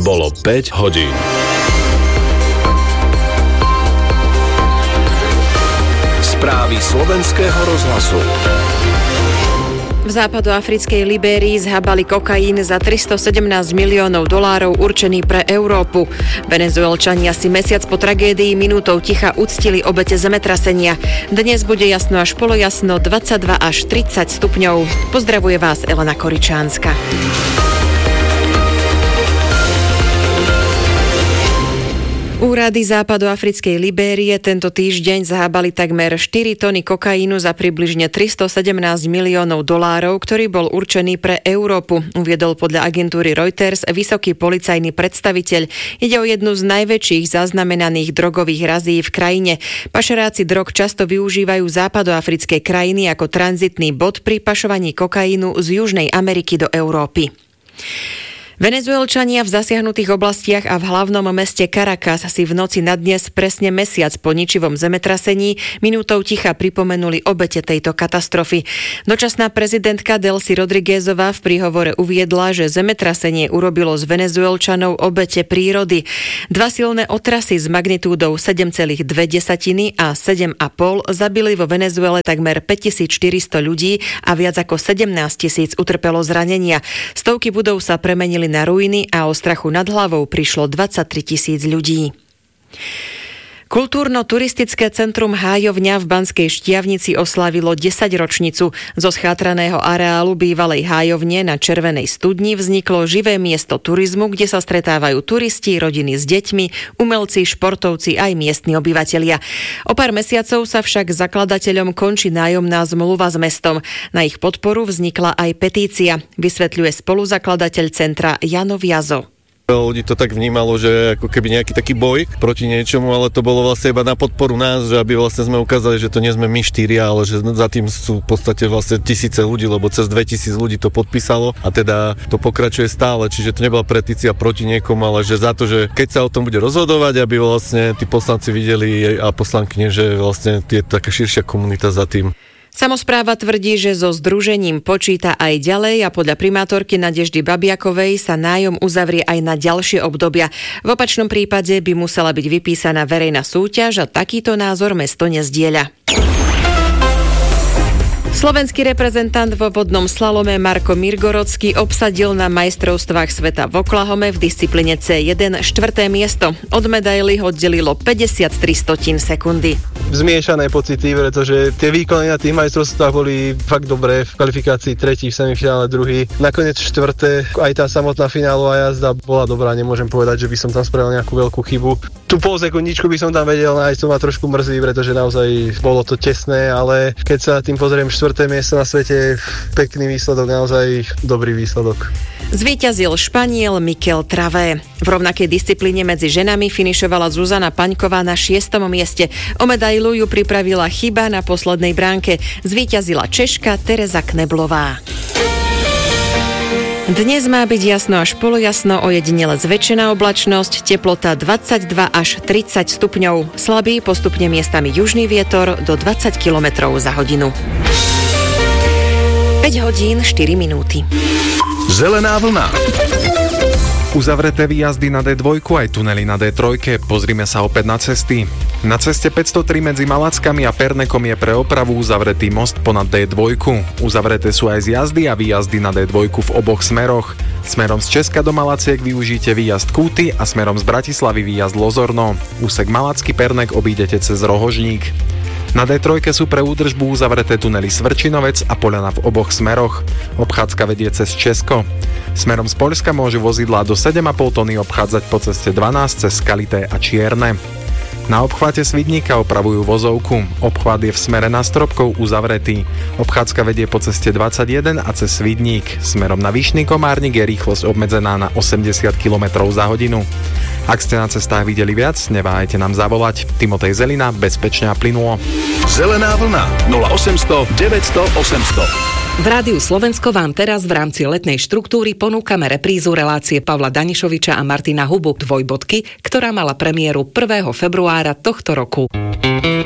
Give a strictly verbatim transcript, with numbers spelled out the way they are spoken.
Bolo päť hodín. Správy slovenského rozhlasu. V západoafrickej Libérii zhabali kokain za tristosedemnásť miliónov dolárov určený pre Európu. Venezuelčania si mesiac po tragédii minútou ticha uctili obete zemetrasenia. Dnes bude jasno až polojasno, dvadsaťdva až tridsať stupňov. Pozdravuje vás Elena Koričánska. Úrady západoafrickej Libérie tento týždeň zhábali takmer štyri tony kokainu za približne tristosedemnásť miliónov dolárov, ktorý bol určený pre Európu, uviedol podľa agentúry Reuters vysoký policajný predstaviteľ. Ide o jednu z najväčších zaznamenaných drogových razí v krajine. Pašeráci drog často využívajú západoafrické krajiny ako tranzitný bod pri pašovaní kokainu z Južnej Ameriky do Európy. Venezuelčania v zasiahnutých oblastiach a v hlavnom meste Caracas si v noci na dnes presne mesiac po ničivom zemetrasení minútou ticha pripomenuli obete tejto katastrofy. Dočasná prezidentka Delcy Rodriguezová v príhovore uviedla, že zemetrasenie urobilo z Venezuelčanov obete prírody. Dva silné otrasy s magnitúdou sedem celá dve a sedem celá päť zabili vo Venezuele takmer päťtisícštyristo ľudí a viac ako sedemnásť tisíc utrpelo zranenia. Stovky budov sa premenili na ruiny a o strachu nad hlavou prišlo dvadsaťtri tisíc ľudí. Kultúrno-turistické centrum Hájovňa v Banskej Štiavnici oslávilo desaťročnicu. Zo schátraného areálu bývalej Hájovne na Červenej studni vzniklo živé miesto turizmu, kde sa stretávajú turisti, rodiny s deťmi, umelci, športovci aj miestni obyvatelia. O pár mesiacov sa však zakladateľom končí nájomná zmluva s mestom. Na ich podporu vznikla aj petícia, vysvetľuje spoluzakladateľ centra Jano Viazo. Ľudí to tak vnímalo, že ako keby nejaký taký boj proti niečomu, ale to bolo vlastne iba na podporu nás, že aby vlastne sme ukázali, že to nie sme my štyria, ale že za tým sú v podstate vlastne tisíce ľudí, lebo cez dvetisíc ľudí to podpísalo a teda to pokračuje stále, čiže to nebola petícia proti niekomu, ale že za to, že keď sa o tom bude rozhodovať, aby vlastne tí poslanci videli a poslankyne, že vlastne je taká širšia komunita za tým. Samospráva tvrdí, že so združením počíta aj ďalej a podľa primátorky Nadeždy Babiakovej sa nájom uzavrie aj na ďalšie obdobia. V opačnom prípade by musela byť vypísaná verejná súťaž a takýto názor mesto nezdieľa. Slovenský reprezentant vo vodnom slalome Marko Mirgorocký obsadil na majstrovstvách sveta v Oklahome v disciplíne cé jeden štvrté miesto. Od medaily oddelilo päťdesiattri stotín sekundy. Zmiešané pocity, pretože tie výkony na tých majstrovstvách boli fakt dobré. V kvalifikácii tretí, v semifinále druhý. Nakoniec štvrté, aj tá samotná finálová jazda bola dobrá. Nemôžem povedať, že by som tam spravil nejakú veľkú chybu. Tú pol sekundičku by som tam vedel nájsť, to ma trošku mrzí, pretože naozaj bolo to tesné, ale keď sa tým pozriem štvrté miesto na svete, pekný výsledok, naozaj dobrý výsledok. Zvíťazil Španiel Mikel Travé. V rovnakej disciplíne medzi ženami finišovala Zuzana Paňková na šiestom mieste. O medailu ju pripravila chyba na poslednej bránke. Zvíťazila Češka Tereza Kneblová. Dnes má byť jasno až polojasno, ojedinele zväčšená oblačnosť, teplota dvadsaťdva až tridsať stupňov. Slabý, postupne miestami južný vietor do dvadsať kilometrov za hodinu. päť hodín štyri minúty. Zelená vlna. Uzavreté výjazdy na dé dva aj tunely na dé tri. Pozrime sa opäť na cesty. Na ceste päťstotri medzi Malackami a Pernekom je pre opravu uzavretý most ponad dé dva. Uzavreté sú aj zjazdy a výjazdy na dé dva v oboch smeroch. Smerom z Česka do Malaciek využite výjazd Kúty a smerom z Bratislavy výjazd Lozorno. Úsek Malacký Pernek obídete cez Rohožník. Na dé tri sú pre údržbu uzavreté tunely Svrčinovec a Poľana v oboch smeroch. Obchádzka vedie cez Česko. Smerom z Poľska môžu vozidlá do sedem a pol tony obchádzať po ceste dvanásť cez Skalité a Čierne. Na obchvate Svidníka opravujú vozovku. Obchvat je v smere na Stropkov uzavretý. Obchádzka vedie po ceste dvadsaťjeden a cez Svidník. Smerom na Vyšný Komárnik je rýchlosť obmedzená na osemdesiat kilometrov za hodinu. Ak ste na cestách videli viac, neváhajte nám zavolať. Timotej Zelina, bezpečne a plynulo. Zelená vlna nula osemsto deväťsto osemsto. V Rádiu Slovensko vám teraz v rámci letnej štruktúry ponúkame reprízu relácie Pavla Danišoviča a Martina Hubu Dvojbodky, ktorá mala premiéru prvého februára tohto roku.